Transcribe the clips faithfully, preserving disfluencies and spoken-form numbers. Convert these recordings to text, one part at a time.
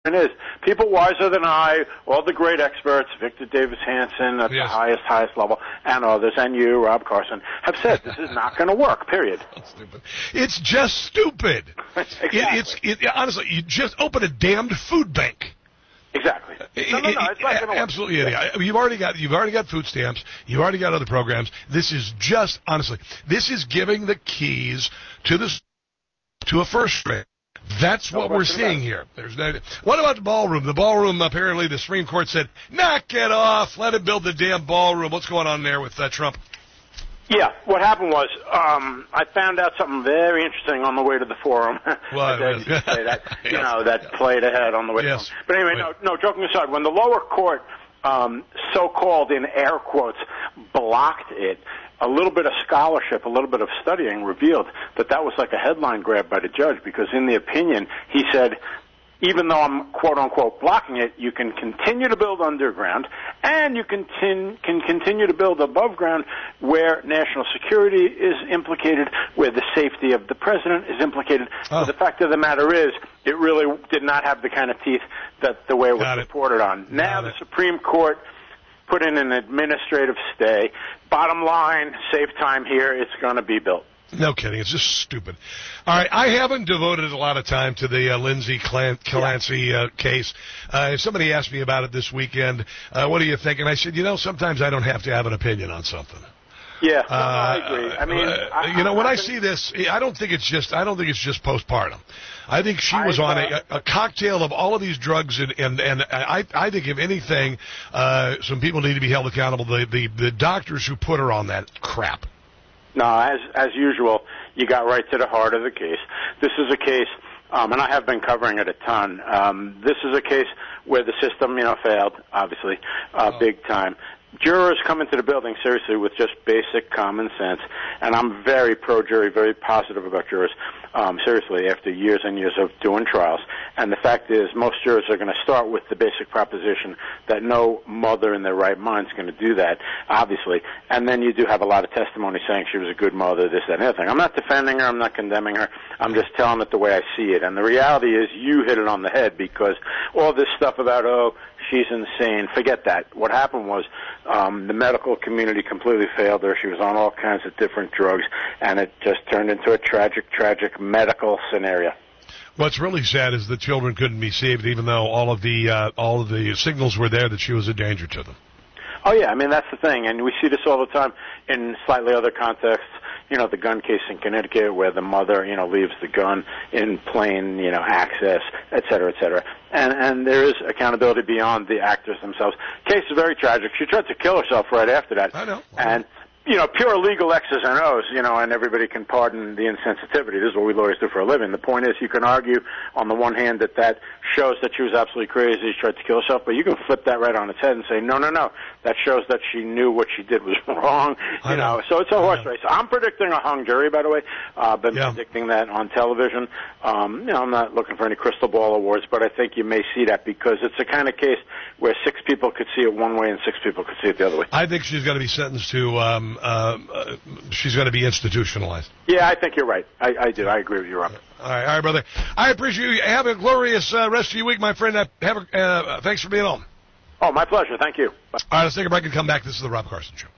is people wiser than I, all the great experts, Victor Davis Hanson at yes. the highest, highest level, and others, and you, Rob Carson, have said this is not going to work, period. Stupid. It's just stupid. Exactly. It, it's, it, honestly, you just open a damned food bank. Exactly. No, no, no, it's not going to work. Absolutely. Yeah. You've already got you've already got food stamps. You've already got other programs. This is just, honestly, this is giving the keys to the to a first grade. That's what we're seeing here. There's no, what about the ballroom? The ballroom, apparently, the Supreme Court said, knock it off. Let him build the damn ballroom. What's going on there with uh, Trump? Yeah, what happened was um, I found out something very interesting on the way to the forum. What? I did say that, you yes. know, that played ahead on the way yes. to the forum. But anyway, no, no, joking aside, when the lower court, um, so-called, in air quotes, blocked it, a little bit of scholarship, a little bit of studying revealed that that was like a headline grab by the judge, because in the opinion, he said, even though I'm quote-unquote blocking it, you can continue to build underground, and you can, tin- can continue to build above ground where national security is implicated, where the safety of the president is implicated. Oh. But the fact of the matter is, it really did not have the kind of teeth that the way it was Got reported it. on. Now Got the it. Supreme Court put in an administrative stay. Bottom line, save time here, it's going to be built. No kidding. It's just stupid. All right. I haven't devoted a lot of time to the uh, Lindsay Clancy uh, case. Uh, if somebody asked me about it this weekend, uh, what do you think? And I said, you know, sometimes I don't have to have an opinion on something. Yeah, no, uh, I agree. I mean, uh, I, you know, when I, I see this, I don't think it's just, I don't think it's just postpartum. I think she was I, on uh, a, a cocktail of all of these drugs, and and, and I, I think if anything, uh, some people need to be held accountable. The, the the doctors who put her on that crap. No, as as usual, you got right to the heart of the case. This is a case, um, and I have been covering it a ton. Um, this is a case where the system, you know, failed, obviously, uh, oh. big time. Jurors come into the building seriously with just basic common sense, and I'm very pro-jury, very positive about jurors, um, seriously, after years and years of doing trials. And the fact is, most jurors are going to start with the basic proposition that no mother in their right mind is going to do that, obviously. And then you do have a lot of testimony saying she was a good mother, this, that, and the other thing. I'm not defending her. I'm not condemning her. I'm just telling it the way I see it. And the reality is, you hit it on the head, because all this stuff about, oh, she's insane, forget that. What happened was um, the medical community completely failed her. She was on all kinds of different drugs, and it just turned into a tragic, tragic medical scenario. What's really sad is the children couldn't be saved, even though all of the uh, all of the signals were there that she was a danger to them. Oh, yeah, I mean, that's the thing, and we see this all the time in slightly other contexts. You know, the gun case in Connecticut where the mother, you know, leaves the gun in plain, you know, access, et cetera, et cetera. And, and there is accountability beyond the actors themselves. Case is very tragic. She tried to kill herself right after that. I know. And, you know, pure legal X's and O's, you know, and everybody can pardon the insensitivity. This is what we lawyers do for a living. The point is, you can argue on the one hand that that shows that she was absolutely crazy, she tried to kill herself, but you can flip that right on its head and say, no, no, no, that shows that she knew what she did was wrong, you know. know. So it's a horse race. I'm predicting a hung jury, by the way. Uh, I've been yeah. predicting that on television. Um, you know, I'm not looking for any crystal ball awards, but I think you may see that, because it's the kind of case where six people could see it one way and six people could see it the other way. I think she's going to be sentenced to, um, uh, uh, she's going to be institutionalized. Yeah, I think you're right. I, I do. I agree with you, Robert. All right, all right, brother. I appreciate you. Have a glorious uh, rest of your week, my friend. Uh, have a, uh, thanks for being on. Oh, my pleasure. Thank you. Bye. All right, let's take a break and come back. This is the Rob Carson Show.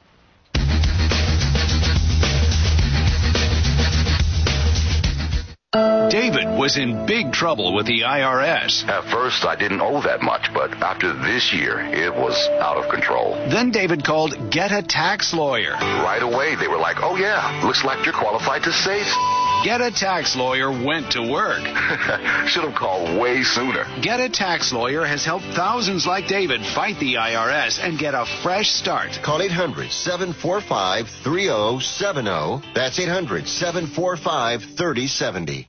David was in big trouble with the I R S. At first, I didn't owe that much, but after this year, it was out of control. Then David called Get a Tax Lawyer. Right away, they were like, oh, yeah, looks like you're qualified to save. Get a Tax Lawyer went to work. Should have called way sooner. Get a Tax Lawyer has helped thousands like David fight the I R S and get a fresh start. Call eight hundred, seven four five, three oh seven oh. That's eight hundred, seven four five, three oh seven oh.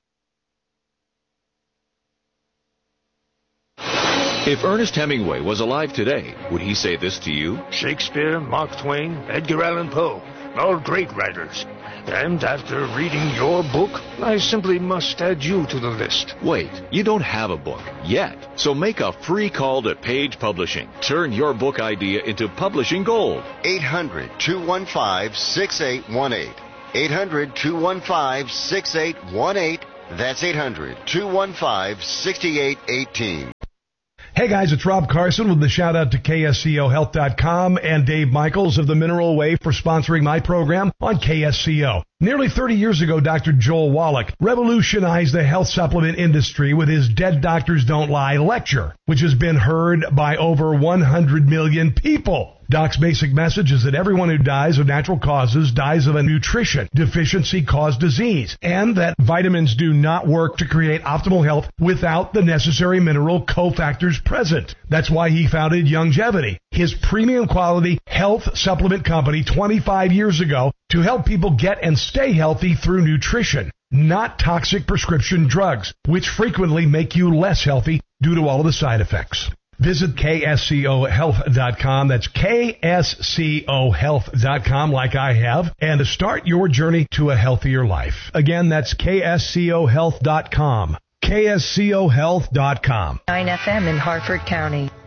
If Ernest Hemingway was alive today, would he say this to you? Shakespeare, Mark Twain, Edgar Allan Poe, all great writers. And after reading your book, I simply must add you to the list. Wait, you don't have a book yet. So make a free call to Page Publishing. Turn your book idea into publishing gold. eight hundred, two one five, six eight one eight. eight hundred, two one five, six eight one eight. That's eight hundred, two one five, six eight one eight. Hey guys, it's Rob Carson with the shout out to K S C O health dot com and Dave Michaels of the Mineral Way for sponsoring my program on K S C O. Nearly thirty years ago, Doctor Joel Wallach revolutionized the health supplement industry with his Dead Doctors Don't Lie lecture, which has been heard by over one hundred million people. Doc's basic message is that everyone who dies of natural causes dies of a nutrition deficiency caused disease, and that vitamins do not work to create optimal health without the necessary mineral cofactors present. That's why he founded Youngevity, his premium quality health supplement company twenty-five years ago, to help people get and stay healthy through nutrition, not toxic prescription drugs, which frequently make you less healthy due to all of the side effects. Visit K S C O health dot com. That's K S C O health dot com, like I have, and to start your journey to a healthier life. Again, that's K S C O health dot com. K S C O health dot com. nine F M in Harford County.